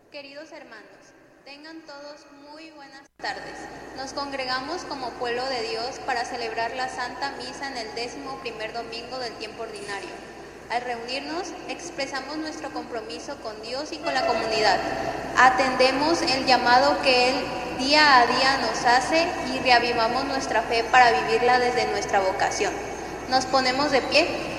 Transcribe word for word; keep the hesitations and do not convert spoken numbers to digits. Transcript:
Queridos hermanos, tengan todos muy buenas tardes. Nos congregamos como pueblo de Dios para celebrar la Santa Misa en el décimo primer domingo del tiempo ordinario. Al reunirnos, expresamos nuestro compromiso con Dios y con la comunidad. Atendemos el llamado que Él día a día nos hace y reavivamos nuestra fe para vivirla desde nuestra vocación. Nos ponemos de pie